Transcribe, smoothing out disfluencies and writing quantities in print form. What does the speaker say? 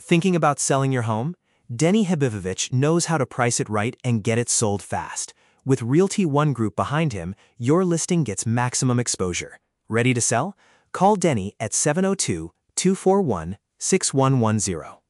Thinking about selling your home? Denny Habivovich knows how to price it right and get it sold fast. With Realty One Group behind him, your listing gets maximum exposure. Ready to sell? Call Denny at 702-241-6110.